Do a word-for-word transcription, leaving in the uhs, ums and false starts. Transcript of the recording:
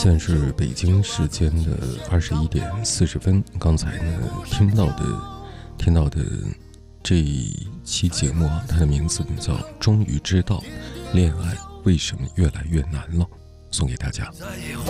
现在是北京时间的二十一点四十分。刚才呢听到的听到的这一期节目啊，它的名字呢叫《终于知道恋爱为什么越来越难了》，送给大家。